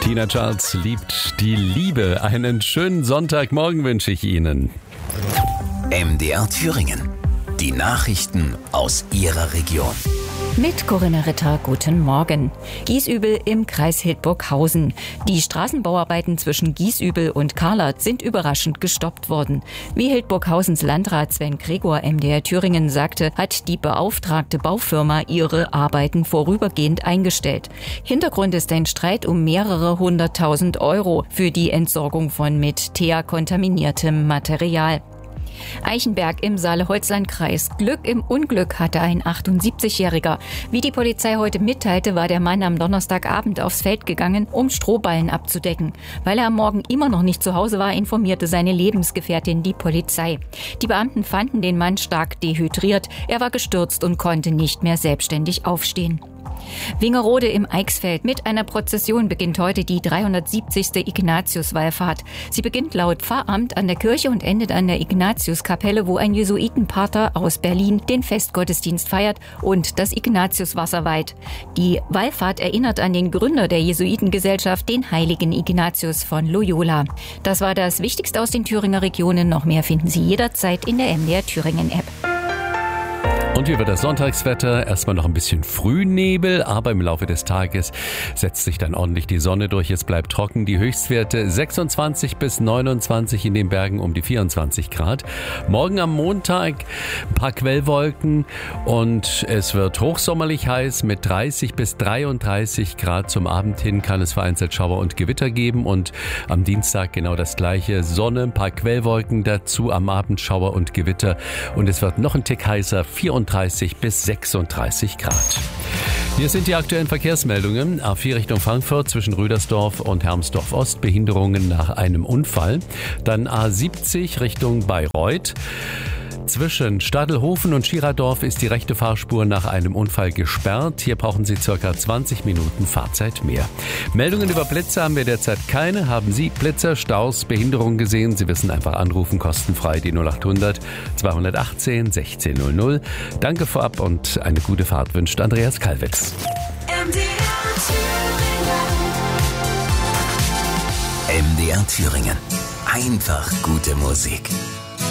Tina Charles liebt die Liebe. Einen schönen Sonntagmorgen wünsche ich Ihnen. MDR Thüringen. Die Nachrichten aus Ihrer Region. Mit Corinna Ritter, guten Morgen. Giesübel im Kreis Hildburghausen. Die Straßenbauarbeiten zwischen Giesübel und Karlert sind überraschend gestoppt worden. Wie Hildburghausens Landrat Sven Gregor MDR Thüringen sagte, hat die beauftragte Baufirma ihre Arbeiten vorübergehend eingestellt. Hintergrund ist ein Streit um mehrere 100.000 € für die Entsorgung von mit Teer kontaminiertem Material. Eichenberg im Saale-Holzland-Kreis. Glück im Unglück hatte ein 78-Jähriger. Wie die Polizei heute mitteilte, war der Mann am Donnerstagabend aufs Feld gegangen, um Strohballen abzudecken. Weil er am Morgen immer noch nicht zu Hause war, informierte seine Lebensgefährtin die Polizei. Die Beamten fanden den Mann stark dehydriert. Er war gestürzt und konnte nicht mehr selbstständig aufstehen. Wingerode im Eichsfeld. Mit einer Prozession beginnt heute die 370. Ignatius-Wallfahrt. Sie beginnt laut Pfarramt an der Kirche und endet an der Ignatiuskapelle, wo ein Jesuitenpater aus Berlin den Festgottesdienst feiert und das Ignatiuswasser weiht. Die Wallfahrt erinnert an den Gründer der Jesuitengesellschaft, den heiligen Ignatius von Loyola. Das war das Wichtigste aus den Thüringer Regionen. Noch mehr finden Sie jederzeit in der MDR Thüringen App. Und wie wird das Sonntagswetter? Erstmal noch ein bisschen Frühnebel, aber im Laufe des Tages setzt sich dann ordentlich die Sonne durch. Es bleibt trocken. Die Höchstwerte 26 bis 29 in den Bergen, um die 24 Grad. Morgen am Montag ein paar Quellwolken und es wird hochsommerlich heiß mit 30 bis 33 Grad. Zum Abend hin kann es vereinzelt Schauer und Gewitter geben und am Dienstag genau das gleiche. Sonne, ein paar Quellwolken dazu, am Abend Schauer und Gewitter und es wird noch ein Tick heißer, 34 bis 36 Grad. Hier sind die aktuellen Verkehrsmeldungen. A4 Richtung Frankfurt zwischen Rüdersdorf und Hermsdorf Ost. Behinderungen nach einem Unfall. Dann A70 Richtung Bayreuth. Zwischen Stadelhofen und Schiradorf ist die rechte Fahrspur nach einem Unfall gesperrt. Hier brauchen Sie ca. 20 Minuten Fahrzeit mehr. Meldungen über Blitze haben wir derzeit keine. Haben Sie Blitzer, Staus, Behinderungen gesehen? Sie wissen, einfach anrufen, kostenfrei die 0800 218 1600. Danke vorab und eine gute Fahrt wünscht Andreas Kalwitz. MDR Thüringen. Einfach gute Musik.